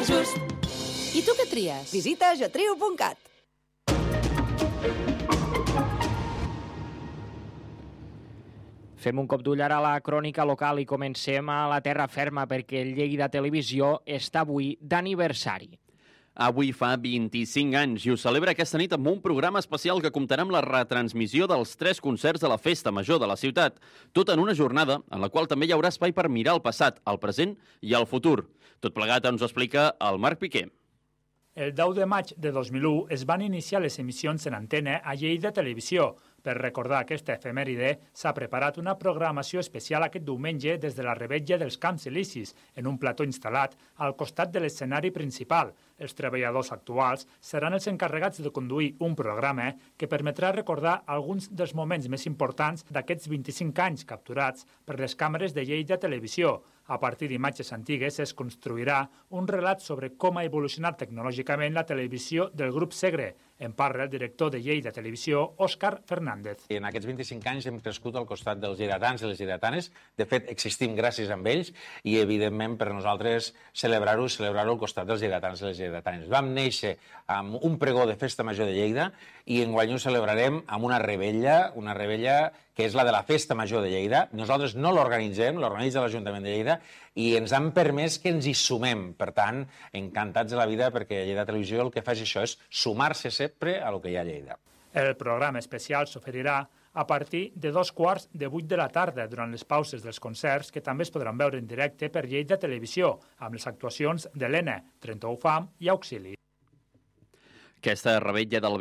preu just. I tu què tries? Visita jatrio.cat. Fem un cop d'ull ara a la crònica local i comencem a la terra ferma perquè el Lleida Televisió està avui d'aniversari. Avui fa 25 anys i ho celebra aquesta nit amb un programa especial que comptarà amb la retransmissió dels 3 concerts de la Festa Major de la ciutat, tot en una jornada en la qual també hi haurà espai per mirar el passat, el present i el futur. Tot plegat ens ho explica el Marc Piqué. El 10 de maig de 2001 es van iniciar les emissions en antena a Lleida Televisió. Per recordar aquesta efemèride, s'ha preparat una programació especial aquest diumenge des de la Revetlla dels Camps Elisis, en un plató instal·lat al costat de l'escenari principal. Els treballadors actuals seran els encarregats de conduir un programa que permetrà recordar alguns dels moments més importants d'aquests 25 anys capturats per les càmeres de Lleida Televisió. A partir d'imatges antigues es construirà un relat sobre com ha evolucionat tecnològicament la televisió del grup Segre. En parla el director de Lleida Televisió, Òscar Fernández. En aquests 25 anys hem crescut al costat dels lleidatans i les lleidatanes. De fet, existim gràcies a ells i, evidentment, per nosaltres celebrar-ho al costat dels lleidatans i les lleidatanes. Vam néixer amb un pregó de Festa Major de Lleida i enguany ho celebrarem amb una rebella que és la de la Festa Major de Lleida. Nosaltres no l'organitzem, l'organitza l'Ajuntament de Lleida i ens han permès que ens hi sumem. Per tant, encantats de la vida perquè Lleida Televisió el que fa això és sumar-se sempre a lo que hi ha a Lleida. El programa especial s'oferirà a partir de 7:45 de la tarda durant les pauses dels concerts que també es podran veure en directe per Lleida Televisió amb les actuacions d'Helena, 31 Fam i Auxili. Aquesta rebetlla del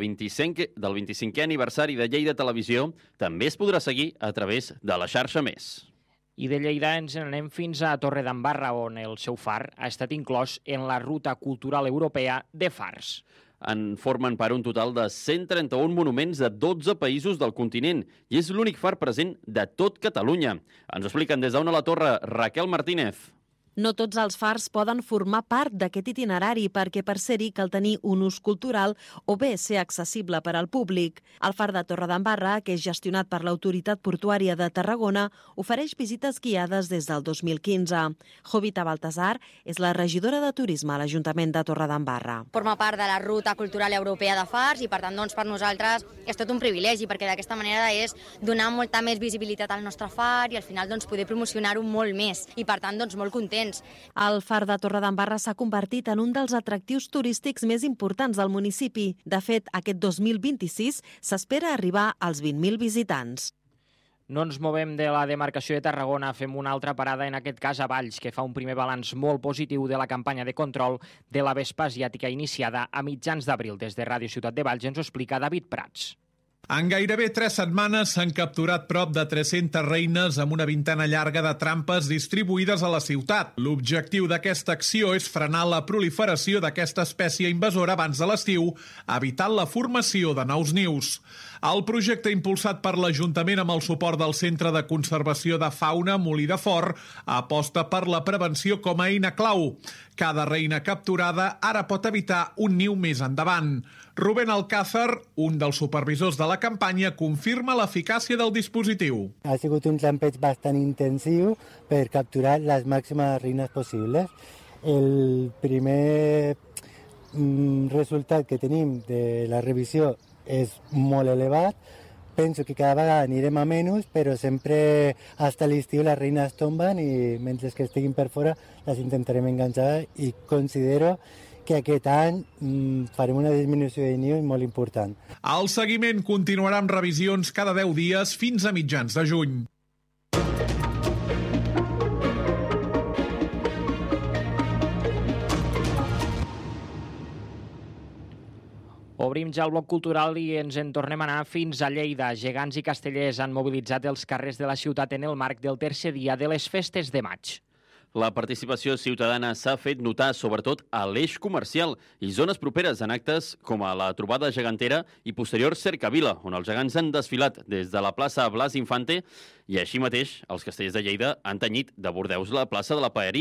25è aniversari de Lleida Televisió també es podrà seguir a través de la xarxa Més. I de Lleida ens anem fins a Torredembarra, on el seu far ha estat inclòs en la Ruta Cultural Europea de Fars. En formen part un total de 131 monuments de 12 països del continent i és l'únic far present de tot Catalunya. Ens ho expliquen des d'Ona la Torre, Raquel Martínez. No tots els fars poden formar part d'aquest itinerari perquè per ser-hi cal tenir un ús cultural o bé ser accessible per al públic. El far de Torredembarra, que és gestionat per l'Autoritat Portuària de Tarragona, ofereix visites guiades des del 2015. Jovita Baltasar és la regidora de Turisme a l'Ajuntament de Torredembarra. Forma part de la Ruta Cultural Europea de Fars i per tant per nosaltres és tot un privilegi perquè d'aquesta manera és donar molta més visibilitat al nostre far i al final poder promocionar-ho molt més i per tant molt contents. El far de Torredembarra s'ha convertit en un dels atractius turístics més importants del municipi. De fet, aquest 2026 s'espera arribar als 20.000 visitants. No ens movem de la demarcació de Tarragona, fem una altra parada, en aquest cas a Valls, que fa un primer balanç molt positiu de la campanya de control de la vespa asiàtica iniciada a mitjans d'abril. Des de Ràdio Ciutat de Valls ens ho explica David Prats. En gairebé 3 setmanes s'han capturat prop de 300 reines amb una vintena llarga de trampes distribuïdes a la ciutat. L'objectiu d'aquesta acció és frenar la proliferació d'aquesta espècie invasora abans de l'estiu, evitant la formació de nous nius. El projecte impulsat per l'Ajuntament amb el suport del Centre de Conservació de Fauna Molí de Fort aposta per la prevenció com a eina clau. Cada reina capturada ara pot evitar un niu més endavant. Rubén Alcázar, un dels supervisors de la campanya, confirma l'eficàcia del dispositiu. Ha sigut un trampeig bastant intensiu per capturar les màximes reines possibles. El primer resultat que tenim de la revisió és molt elevat. Penso que cada vegada anirem a menys, però sempre fins a l'estiu les reines tomben i mentre que estiguin per fora les intentarem enganxar i considero que aquest any farem una disminució de nius molt important. El seguiment continuarà amb revisions cada 10 dies fins a mitjans de juny. Obrim ja el bloc cultural i ens en tornem a anar fins a Lleida. Gegants i castellers han mobilitzat els carrers de la ciutat en el marc del tercer dia de les festes de maig. La participació ciutadana s'ha fet notar sobretot a l'eix comercial i zones properes en actes com a la trobada gegantera i posterior Cercavila, on els gegants han desfilat des de la plaça Blas Infante i així mateix els castellers de Lleida han tenyit de bordeus la plaça de la Paeria.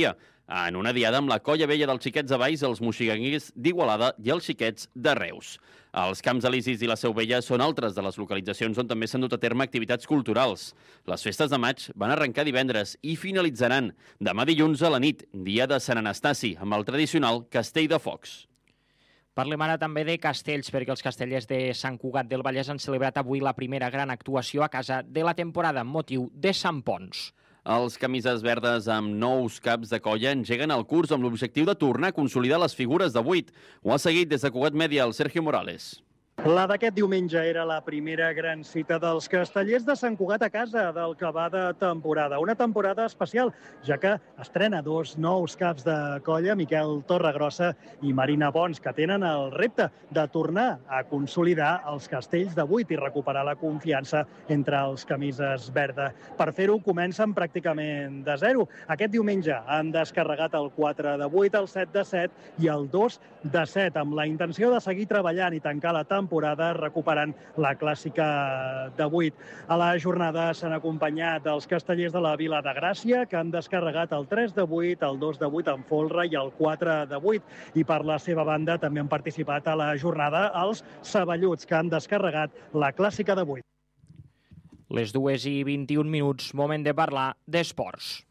en una diada amb la colla vella dels xiquets de Valls, els moxiganguers d'Igualada i els xiquets de Reus. Els Camps Elisis i la Seu Vella són altres de les localitzacions on també s'han dut a terme activitats culturals. Les festes de maig van arrencar divendres i finalitzaran demà dilluns a la nit, dia de Sant Anastasi, amb el tradicional Castell de Focs. Parlem ara també de castells, perquè els castellers de Sant Cugat del Vallès han celebrat avui la primera gran actuació a casa de la temporada amb motiu de Sant Pons. Els camises verdes amb nous caps de colla engeguen el curs amb l'objectiu de tornar a consolidar les figures de 8. Ho ha seguit des de Cugat Mèdia el Sergio Morales. La d'aquest diumenge era la primera gran cita dels castellers de Sant Cugat a casa del que va de temporada. Una temporada especial, ja que estrena 2 nous caps de colla, Miquel Torregrossa i Marina Pons, que tenen el repte de tornar a consolidar els castells de 8 i recuperar la confiança entre els camises verda. Per fer-ho, comencen pràcticament de zero. Aquest diumenge han descarregat el 4 de 8, el 7 de 7 i el 2 de 7, amb la intenció de seguir treballant i tancar la temporada recuperant la clàssica de 8. A la jornada s'han acompanyat els castellers de la Vila de Gràcia, que han descarregat el 3 de 8, el 2 de 8 en folre i el 4 de 8. I per la seva banda també han participat a la jornada els Saballuts, que han descarregat la clàssica de 8. Les 2:21, moment de parlar d'esports.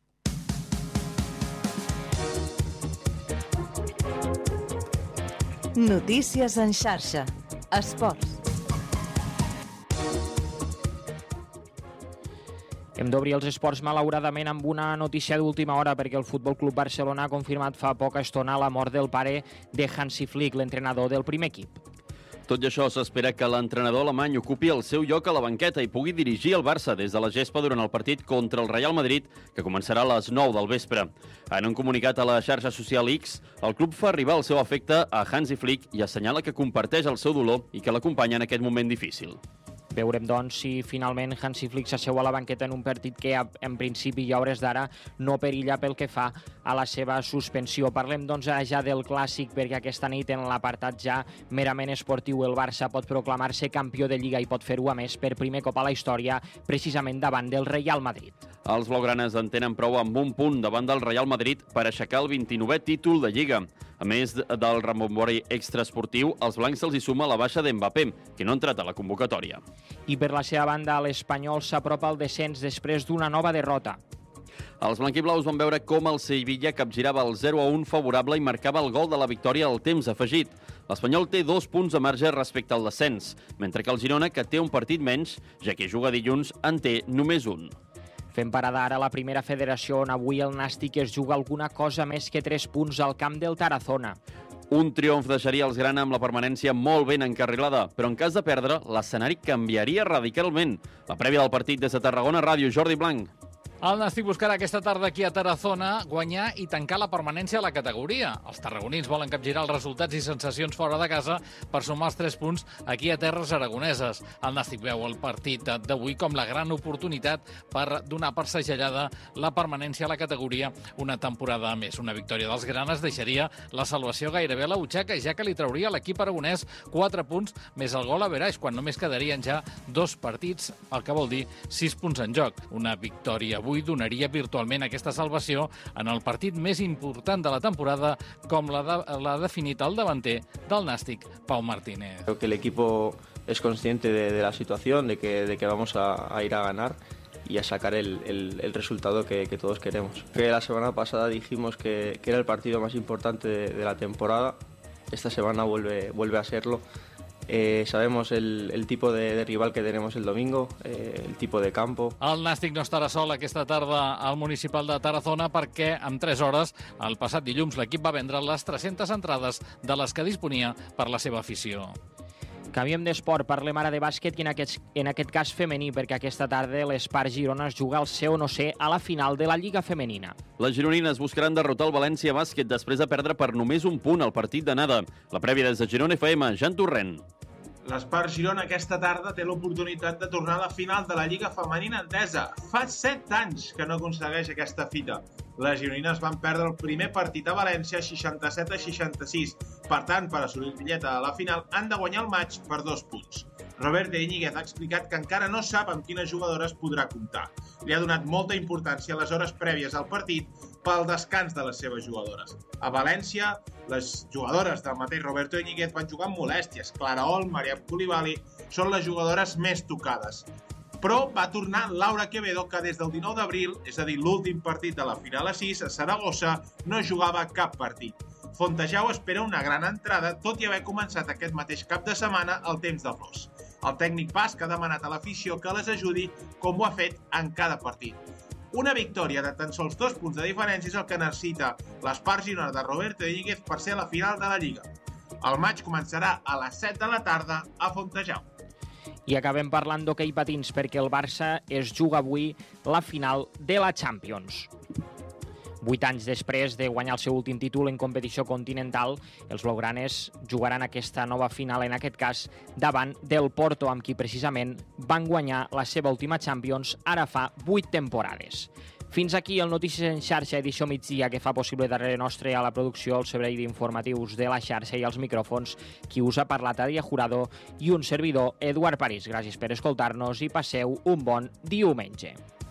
Notícies en xarxa. Esports. Hem d'obrir els esports malauradament amb una notícia d'última hora, perquè el Futbol Club Barcelona ha confirmat fa poca estona la mort del pare de Hansi Flick, l'entrenador del primer equip. Tot i això, s'espera que l'entrenador alemany ocupi el seu lloc a la banqueta i pugui dirigir el Barça des de la gespa durant el partit contra el Real Madrid, que començarà a les 9 del vespre. En un comunicat a la xarxa social X, el club fa arribar el seu afecte a Hansi Flick i assenyala que comparteix el seu dolor i que l'acompanya en aquest moment difícil. Veurem, doncs, si finalment Hansi Flick s'asseu a la banqueta en un partit que, en principi, i a hores d'ara, no perilla pel que fa a la seva suspensió. Parlem, doncs, ja del clàssic, perquè aquesta nit, en l'apartat ja merament esportiu, el Barça pot proclamar-se campió de Lliga i pot fer-ho, a més, per primer cop a la història, precisament davant del Real Madrid. Els blaugranes en tenen prou amb un punt davant del Real Madrid per aixecar el 29è títol de Lliga. A més del rebombori extraesportiu, als blancs se'ls hi suma la baixa d'Mbappé, que no ha entrat a la convocatòria. I per la seva banda, l'Espanyol s'apropa al descens després d'una nova derrota. Els blanquiblaus van veure com el Sevilla capgirava el 0-1 favorable i marcava el gol de la victòria al temps afegit. L'Espanyol té 2 punts de marge respecte al descens, mentre que el Girona, que té un partit menys, ja que juga dilluns, en té només un. Fem parada ara a la primera federació, on avui el Nàstic es juga alguna cosa més que 3 punts al camp del Tarazona. Un triomf deixaria els grana amb la permanència molt ben encarrilada, però en cas de perdre, l'escenari canviaria radicalment. La prèvia del partit des de Tarragona Ràdio, Jordi Blanc. El Nàstic buscarà aquesta tarda aquí a Tarazona guanyar i tancar la permanència a la categoria. Els tarragonins volen capgirar els resultats i sensacions fora de casa per sumar els 3 punts aquí a terres aragoneses. El Nàstic veu el partit d'avui com la gran oportunitat per donar per segellada la permanència a la categoria una temporada més. Una victòria dels granes deixaria la salvació gairebé a la butxaca, ja que li trauria a l'equip aragonès 4 punts més el gol a veraix, quan només quedarien ja 2 partits, el que vol dir 6 punts en joc. Una victòria avui donaria virtualment aquesta salvació en el partit més important de la temporada, com l'ha definit el davanter del Nàstic, Pau Martínez. Creo que el equipo es consciente de la situación, de que vamos a ir a ganar y a sacar el resultado que todos queremos. Que la semana pasada dijimos que era el partido más importante de la temporada. Esta semana vuelve a serlo. Sabemos el tipo de rival que tenemos el domingo, el tipo de campo. El Nàstic no estarà sol aquesta tarda al municipal de Tarazona perquè en 3 hores, el passat dilluns, l'equip va vendre les 300 entrades de les que disponia per la seva afició. Canviem d'esport, parlem ara de bàsquet i en aquest cas femení, perquè aquesta tarda l'Espar Girona es juga al ser o no ser a la final de la Lliga Femenina. Les gironines buscaran derrotar el València Bàsquet després de perdre per només un punt al partit d'anada. La prèvia des de Girona FM, Jan Torrent. L'Espar Girona aquesta tarda té l'oportunitat de tornar a la final de la Lliga Femenina Endesa. Fa 7 anys que no aconsegueix aquesta fita. Les gironines van perdre el primer partit a València 67-66. Per tant, per assolir el bitllet a la final, han de guanyar el maig per 2 punts. Roberto Íñiguez ha explicat que encara no sap amb quines jugadores podrà comptar. Li ha donat molta importància a les hores prèvies al partit pel descans de les seves jugadores. A València, les jugadores del mateix Roberto Íñiguez van jugar amb molèsties. Clara Olm, Mariam Koulibaly són les jugadores més tocades. Però va tornar Laura Quevedo, que des del 19 d'abril, és a dir, l'últim partit de la final a 6, a Saragossa, no jugava cap partit. Fontejau espera una gran entrada, tot i haver començat aquest mateix cap de setmana el temps de flors. El tècnic basc ha demanat a l'afició que les ajudi, com ho ha fet en cada partit. Una victòria de tan sols 2 punts de diferència és el que necessita l'Espart Girona de Roberto Íñiguez per ser a la final de la Lliga. El maig començarà a les 7 de la tarda a Fontejau. I acabem parlant d'hoquei patins perquè el Barça es juga avui la final de la Champions. 8 anys després de guanyar el seu últim títol en competició continental, els blaugranes jugaran aquesta nova final, en aquest cas, davant del Porto, amb qui precisament van guanyar la seva última Champions ara fa 8 temporades. Fins aquí el Notícies en xarxa, edició migdia, que fa possible darrere nostre a la producció, el servei d'informatius de la xarxa i els micròfons, qui us ha parlat, Adia Jurado, i un servidor, Eduard París. Gràcies per escoltar-nos i passeu un bon diumenge.